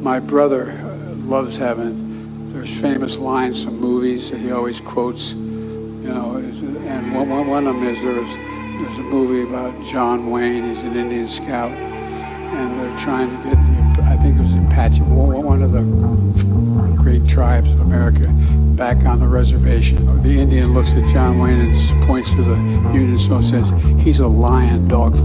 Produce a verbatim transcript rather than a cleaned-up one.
my brother uh, loves having, there's famous lines from movies that he always quotes, you know, is, and one, one one of them is there's, there's a movie about John Wayne, he's an Indian scout, and they're trying to get the, I think it was the Apache, one of the great tribes of America, back on the reservation. The Indian looks at John Wayne and points to the Union Soldier and says, he's a lion dog